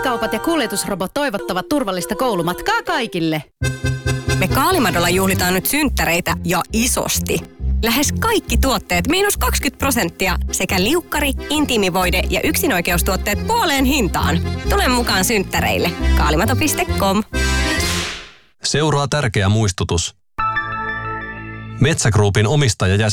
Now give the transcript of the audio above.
K-kaupat ja kuljetusrobot toivottavat turvallista koulumatkaa kaikille. Me Kaalimadolla juhlitaan nyt synttäreitä ja isosti. Lähes kaikki tuotteet -20% sekä liukkari, intiimivoide ja yksinoikeustuotteet puoleen hintaan. Tule mukaan synttäreille. Kaalimato.com. Seuraa tärkeä muistutus. Metsä Groupin omistajajäsen